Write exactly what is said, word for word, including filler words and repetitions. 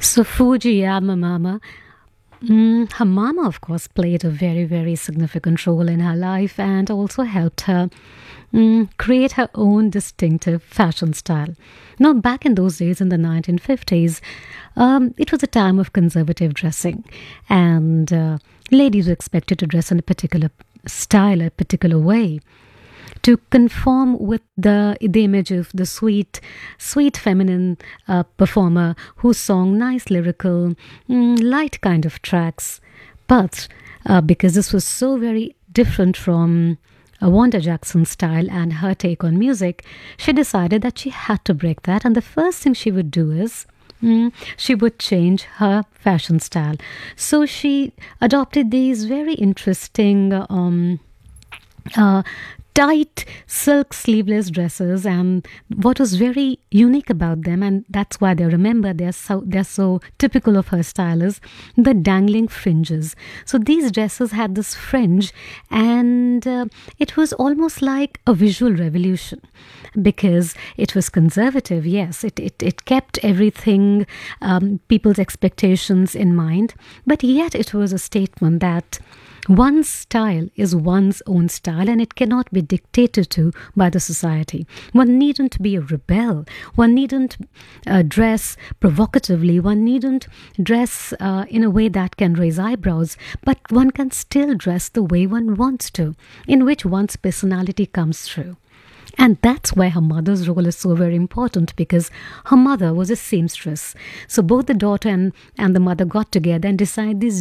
So Fujiyama Mama, mm, her mama, of course, played a very, very significant role in her life and also helped her mm, create her own distinctive fashion style. Now, back in those days, in the nineteen fifties, um, it was a time of conservative dressing, and uh, ladies were expected to dress in a particular style, a particular way to conform with the the image of the sweet, sweet feminine uh, performer who sang nice lyrical, mm, light kind of tracks. But uh, because this was so very different from uh, Wanda Jackson's style and her take on music, she decided that she had to break that. And the first thing she would do is Mm, she would change her fashion style. So she adopted these very interesting um, uh, tight silk sleeveless dresses, and what was very unique about them, and that's why they remember they're so they're so typical of her style, is the dangling fringes. So these dresses had this fringe, and uh, it was almost like a visual revolution because it was conservative. Yes, it it, it kept everything, um, people's expectations in mind, but yet it was a statement that one's style is one's own style and it cannot be dictated to by the society. One needn't be a rebel. One needn't uh, dress provocatively. One needn't dress uh, in a way that can raise eyebrows. But one can still dress the way one wants to, in which one's personality comes through. And that's why her mother's role is so very important, because her mother was a seamstress. So both the daughter and, and the mother got together and decided this